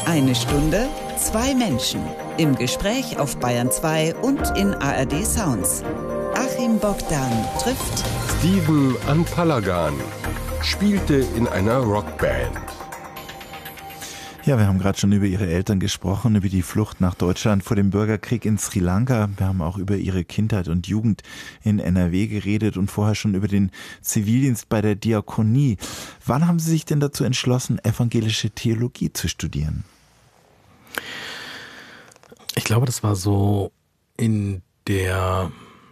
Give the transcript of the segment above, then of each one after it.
Eine Stunde, zwei Menschen. Im Gespräch auf Bayern 2 und in ARD Sounds. Achim Bogdan trifft Steven Anpalagan, spielte in einer Rockband. Ja, wir haben gerade schon über Ihre Eltern gesprochen, über die Flucht nach Deutschland vor dem Bürgerkrieg in Sri Lanka. Wir haben auch über Ihre Kindheit und Jugend in NRW geredet und vorher schon über den Zivildienst bei der Diakonie. Wann haben Sie sich denn dazu entschlossen, evangelische Theologie zu studieren? Ich glaube, das war so in der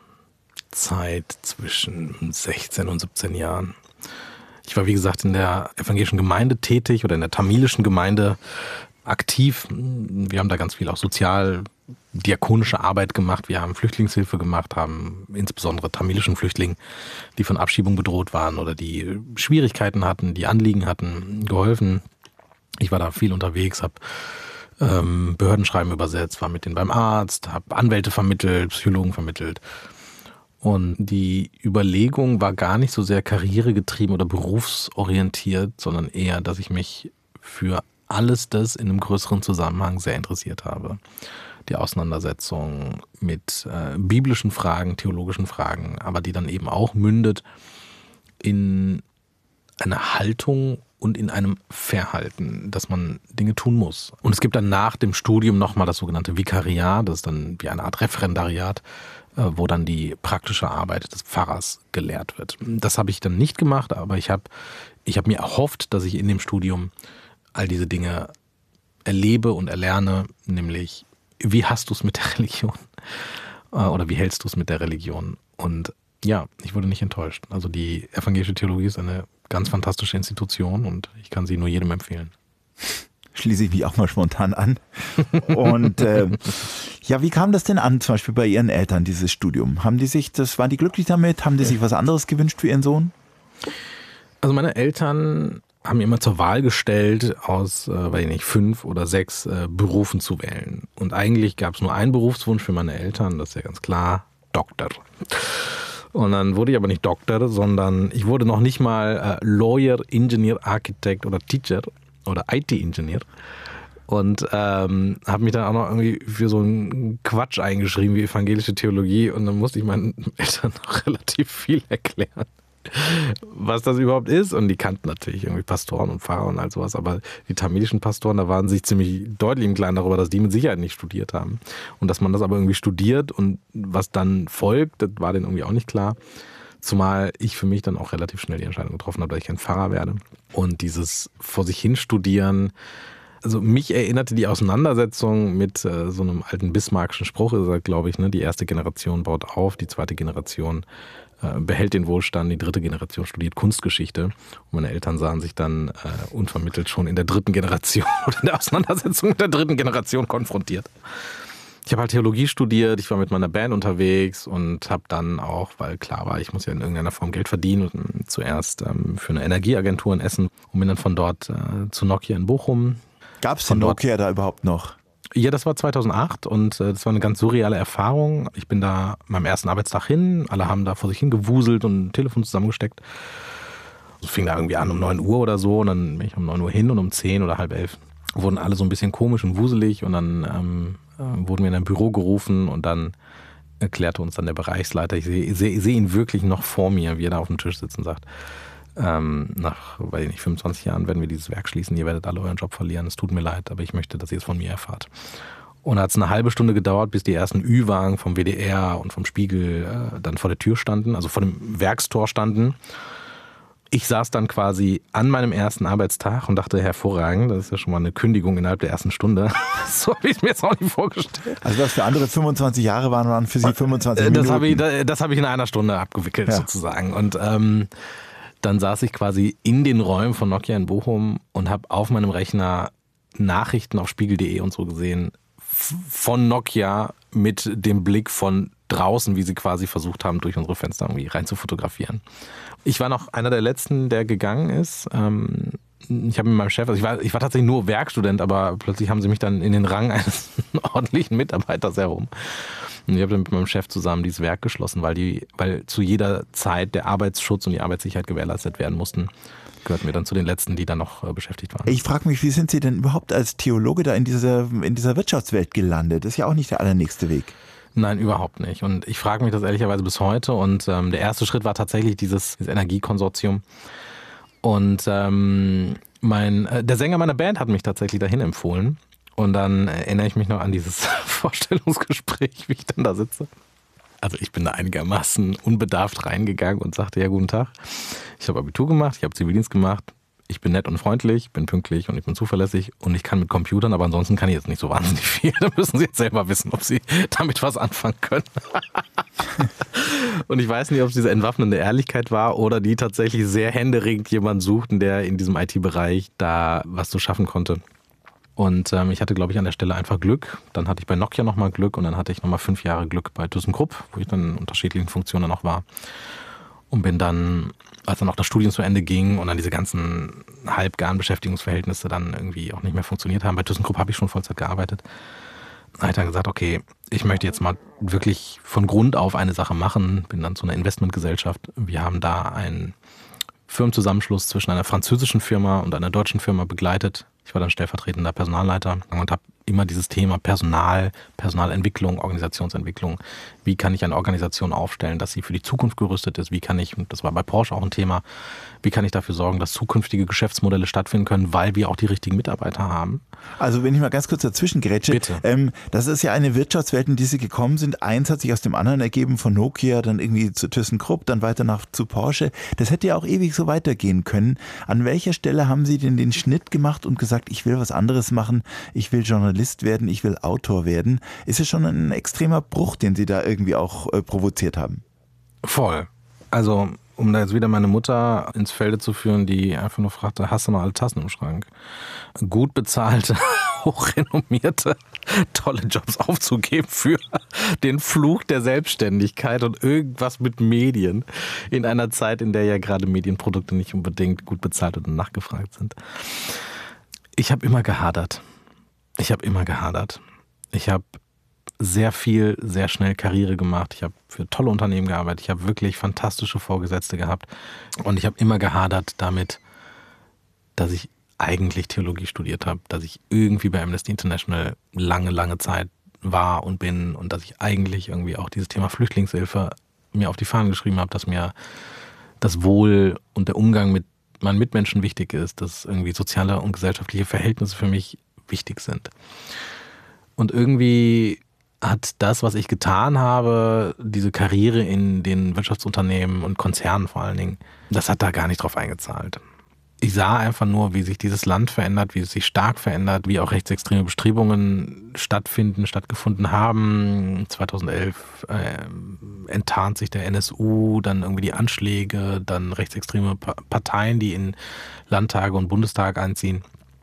Zeit zwischen 16 und 17 Jahren. Ich war, wie gesagt, in der evangelischen Gemeinde tätig oder in der tamilischen Gemeinde aktiv. Wir haben da ganz viel auch sozial-diakonische Arbeit gemacht. Wir haben Flüchtlingshilfe gemacht, haben insbesondere tamilischen Flüchtlingen, die von Abschiebung bedroht waren oder die Schwierigkeiten hatten, die Anliegen hatten, geholfen. Ich war da viel unterwegs, habe Behördenschreiben übersetzt, war mit denen beim Arzt, habe Anwälte vermittelt, Psychologen vermittelt. Und die Überlegung war gar nicht so sehr karrieregetrieben oder berufsorientiert, sondern eher, dass ich mich für alles das in einem größeren Zusammenhang sehr interessiert habe. Die Auseinandersetzung mit biblischen Fragen, theologischen Fragen, aber die dann eben auch mündet in eine Haltung und in einem Verhalten, dass man Dinge tun muss. Und es gibt dann nach dem Studium nochmal das sogenannte Vikariat, das ist dann wie eine Art Referendariat, wo dann die praktische Arbeit des Pfarrers gelehrt wird. Das habe ich dann nicht gemacht, aber ich habe mir erhofft, dass ich in dem Studium all diese Dinge erlebe und erlerne, nämlich wie hast du es mit der Religion oder wie hältst du es mit der Religion? Und ja, ich wurde nicht enttäuscht. Also die evangelische Theologie ist eine ganz fantastische Institution und ich kann sie nur jedem empfehlen. Schließe ich mich auch mal spontan an. Und ja, wie kam das denn an, zum Beispiel bei Ihren Eltern, dieses Studium? Waren die glücklich damit? Haben die sich was anderes gewünscht für Ihren Sohn? Also meine Eltern haben mir immer zur Wahl gestellt, aus, 5 oder 6 Berufen zu wählen. Und eigentlich gab es nur einen Berufswunsch für meine Eltern, das ist ja ganz klar, Doktor. Und dann wurde ich aber nicht Doktor, sondern ich wurde noch nicht mal Lawyer, Engineer, Architect oder Teacher oder IT-Ingenieur und habe mich dann auch noch irgendwie für so einen Quatsch eingeschrieben wie evangelische Theologie und dann musste ich meinen Eltern noch relativ viel erklären, was das überhaupt ist und die kannten natürlich irgendwie Pastoren und Pfarrer und all sowas, aber die tamilischen Pastoren, da waren sich ziemlich deutlich im Klaren darüber, dass die mit Sicherheit nicht studiert haben und dass man das aber irgendwie studiert und was dann folgt, das war denen irgendwie auch nicht klar. Zumal ich für mich dann auch relativ schnell die Entscheidung getroffen habe, dass ich ein Pfarrer werde. Und dieses vor sich hin studieren, also mich erinnerte die Auseinandersetzung mit so einem alten bismarckschen Spruch, ist, glaube ich, ne, die erste Generation baut auf, die zweite Generation behält den Wohlstand, die dritte Generation studiert Kunstgeschichte. Und meine Eltern sahen sich dann unvermittelt schon in der dritten Generation oder in der Auseinandersetzung mit der dritten Generation konfrontiert. Ich habe halt Theologie studiert, ich war mit meiner Band unterwegs und habe dann auch, weil klar war, ich muss ja in irgendeiner Form Geld verdienen, zuerst für eine Energieagentur in Essen und bin dann von dort zu Nokia in Bochum. Gab es den Nokia da überhaupt noch? Ja, das war 2008 und das war eine ganz surreale Erfahrung. Ich bin da meinem ersten Arbeitstag hin, alle haben da vor sich hin gewuselt und ein Telefon zusammengesteckt. Es fing da irgendwie an um 9 Uhr oder so und dann bin ich um 9 Uhr hin und um 10 oder halb 11 wurden alle so ein bisschen komisch und wuselig und dann wurden wir in ein Büro gerufen und dann erklärte uns dann der Bereichsleiter, ich sehe ihn wirklich noch vor mir, wie er da auf dem Tisch sitzt und sagt, nach 25 Jahren werden wir dieses Werk schließen, ihr werdet alle euren Job verlieren, es tut mir leid, aber ich möchte, dass ihr es von mir erfahrt. Und da hat es eine halbe Stunde gedauert, bis die ersten Ü-Wagen vom WDR und vom Spiegel dann vor der Tür standen, also vor dem Werkstor standen. Ich saß dann quasi an meinem ersten Arbeitstag und dachte, hervorragend, das ist ja schon mal eine Kündigung innerhalb der ersten Stunde. So habe ich mir jetzt auch nicht vorgestellt. Also was für andere 25 Jahre waren für Sie 25 Minuten? Das habe ich in einer Stunde abgewickelt sozusagen. Und dann saß ich quasi in den Räumen von Nokia in Bochum und habe auf meinem Rechner Nachrichten auf spiegel.de und so gesehen von Nokia mit dem Blick von draußen, wie sie quasi versucht haben, durch unsere Fenster irgendwie rein zu fotografieren. Ich war noch einer der Letzten, der gegangen ist. ich habe mit meinem Chef, also ich war tatsächlich nur Werkstudent, aber plötzlich haben sie mich dann in den Rang eines ordentlichen Mitarbeiters herum. Und ich habe dann mit meinem Chef zusammen dieses Werk geschlossen, weil zu jeder Zeit der Arbeitsschutz und die Arbeitssicherheit gewährleistet werden mussten. Gehörten wir dann zu den Letzten, die dann noch beschäftigt waren. Ich frage mich, wie sind Sie denn überhaupt als Theologe da in dieser Wirtschaftswelt gelandet? Das ist ja auch nicht der allernächste Weg. Nein, überhaupt nicht. Und ich frage mich das ehrlicherweise bis heute. Und der erste Schritt war tatsächlich dieses Energiekonsortium. Und der Sänger meiner Band hat mich tatsächlich dahin empfohlen. Und dann erinnere ich mich noch an dieses Vorstellungsgespräch, wie ich dann da sitze. Also ich bin da einigermaßen unbedarft reingegangen und sagte, ja, guten Tag. Ich habe Abitur gemacht, ich habe Zivildienst gemacht. Ich bin nett und freundlich, bin pünktlich und ich bin zuverlässig und ich kann mit Computern, aber ansonsten kann ich jetzt nicht so wahnsinnig viel. Da müssen Sie jetzt selber wissen, ob Sie damit was anfangen können. Und ich weiß nicht, ob es diese entwaffnende Ehrlichkeit war oder die tatsächlich sehr händeringend jemanden suchten, der in diesem IT-Bereich da was zu schaffen konnte. Und ich hatte, glaube ich, an der Stelle einfach Glück. Dann hatte ich bei Nokia nochmal Glück und dann hatte ich nochmal 5 Jahre Glück bei ThyssenKrupp, wo ich dann in unterschiedlichen Funktionen noch war. Und bin dann, als dann auch das Studium zu Ende ging und dann diese ganzen halbgaren Beschäftigungsverhältnisse dann irgendwie auch nicht mehr funktioniert haben, bei ThyssenKrupp habe ich schon Vollzeit gearbeitet, habe ich dann gesagt, okay, ich möchte jetzt mal wirklich von Grund auf eine Sache machen. Bin dann zu einer Investmentgesellschaft. Wir haben da einen Firmenzusammenschluss zwischen einer französischen Firma und einer deutschen Firma begleitet. Ich war dann stellvertretender Personalleiter und habe immer dieses Thema Personal, Personalentwicklung, Organisationsentwicklung. Wie kann ich eine Organisation aufstellen, dass sie für die Zukunft gerüstet ist? Wie kann ich, das war bei Porsche auch ein Thema, wie kann ich dafür sorgen, dass zukünftige Geschäftsmodelle stattfinden können, weil wir auch die richtigen Mitarbeiter haben? Also wenn ich mal ganz kurz dazwischen grätsche. Bitte. Das ist ja eine Wirtschaftswelt, in die Sie gekommen sind. Eins hat sich aus dem anderen ergeben, von Nokia, dann irgendwie zu ThyssenKrupp, dann weiter zu Porsche. Das hätte ja auch ewig so weitergehen können. An welcher Stelle haben Sie denn den Schnitt gemacht und gesagt, ich will was anderes machen, ich will Journalist werden, ich will Autor werden? Ist es schon ein extremer Bruch, den Sie da irgendwie auch provoziert haben? Voll. Also, um da jetzt wieder meine Mutter ins Felde zu führen, die einfach nur fragte, hast du noch alle Tassen im Schrank? Gut bezahlte, hochrenommierte, tolle Jobs aufzugeben für den Fluch der Selbstständigkeit und irgendwas mit Medien in einer Zeit, in der ja gerade Medienprodukte nicht unbedingt gut bezahlt und nachgefragt sind. Ich habe immer gehadert. Ich habe sehr viel, sehr schnell Karriere gemacht. Ich habe für tolle Unternehmen gearbeitet. Ich habe wirklich fantastische Vorgesetzte gehabt. Und ich habe immer gehadert damit, dass ich eigentlich Theologie studiert habe, dass ich irgendwie bei Amnesty International lange Zeit war und bin und dass ich eigentlich irgendwie auch dieses Thema Flüchtlingshilfe mir auf die Fahnen geschrieben habe, dass mir das Wohl und der Umgang mit meinen Mitmenschen wichtig ist, dass irgendwie soziale und gesellschaftliche Verhältnisse für mich wichtig sind. Und irgendwie hat das, was ich getan habe, diese Karriere in den Wirtschaftsunternehmen und Konzernen vor allen Dingen, das hat da gar nicht drauf eingezahlt. Ich sah einfach nur, wie sich dieses Land verändert, wie es sich stark verändert, wie auch rechtsextreme Bestrebungen stattgefunden haben. 2011 enttarnt sich der NSU, dann irgendwie die Anschläge, dann rechtsextreme Parteien, die in Landtage und Bundestag einziehen.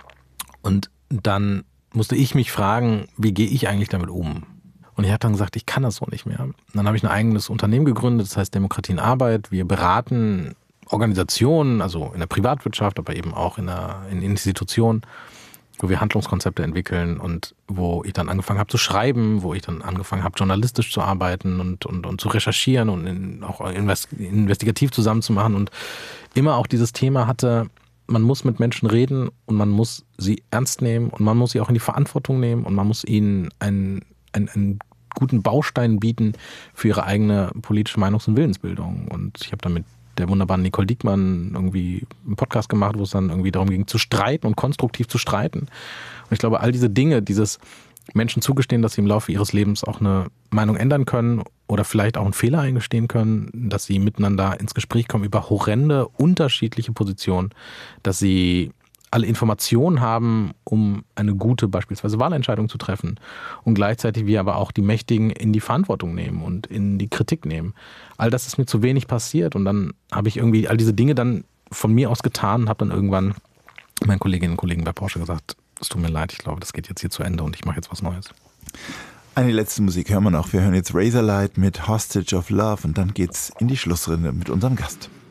Und dann musste ich mich fragen, wie gehe ich eigentlich damit um? Und ich habe dann gesagt, ich kann das so nicht mehr. Und dann habe ich ein eigenes Unternehmen gegründet, das heißt Demokratie in Arbeit. Wir beraten Organisationen, also in der Privatwirtschaft, aber eben auch in Institutionen, wo wir Handlungskonzepte entwickeln und wo ich dann angefangen habe zu schreiben, wo ich dann angefangen habe, journalistisch zu arbeiten und zu recherchieren und auch investigativ zusammenzumachen und immer auch dieses Thema hatte, man muss mit Menschen reden und man muss sie ernst nehmen und man muss sie auch in die Verantwortung nehmen und man muss ihnen einen guten Baustein bieten für ihre eigene politische Meinungs- und Willensbildung. Und ich habe dann mit der wunderbaren Nicole Diekmann irgendwie einen Podcast gemacht, wo es dann irgendwie darum ging, zu streiten und konstruktiv zu streiten. Und ich glaube, all diese Dinge, dieses Menschen zugestehen, dass sie im Laufe ihres Lebens auch eine Meinung ändern können oder vielleicht auch einen Fehler eingestehen können, dass sie miteinander ins Gespräch kommen über horrende, unterschiedliche Positionen, dass sie alle Informationen haben, um eine gute beispielsweise Wahlentscheidung zu treffen und gleichzeitig wir aber auch die Mächtigen in die Verantwortung nehmen und in die Kritik nehmen. All das ist mir zu wenig passiert und dann habe ich irgendwie all diese Dinge dann von mir aus getan und habe dann irgendwann meinen Kolleginnen und Kollegen bei Porsche gesagt, es tut mir leid, ich glaube, das geht jetzt hier zu Ende und ich mache jetzt was Neues. Eine letzte Musik hören wir noch. Wir hören jetzt Razorlight mit Hostage of Love und dann geht's in die Schlussrunde mit unserem Gast.